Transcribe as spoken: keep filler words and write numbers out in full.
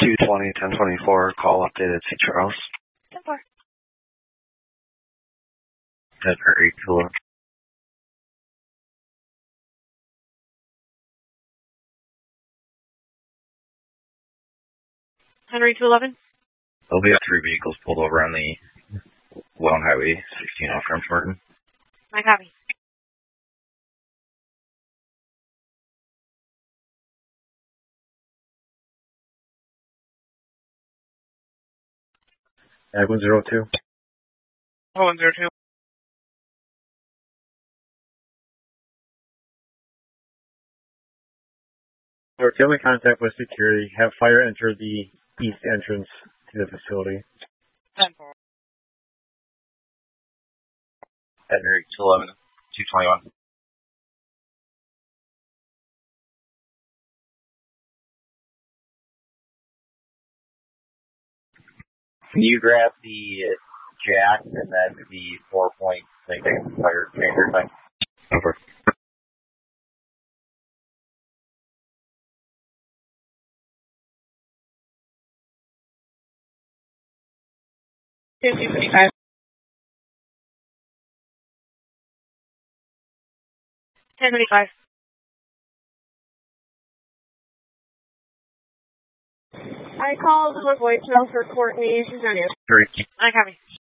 two twenty, ten twenty-four, call updated Saint Charles. ten four. Denver eight two eleven. Henry two eleven. There'll be three vehicles pulled over on the Welland Highway, sixteen off from Martin. My copy. Ag one zero two. Oh, one zero two. We're in contact with security. Have fire enter the east entrance to the facility. ten four. Henry two eleven, two twenty-one. Can you grab the jack and then the four point like fire changer thing? Over. fifty fifty-five. ten twenty-five. I called for voicemail for Courtney. She's not here. Three. I copy.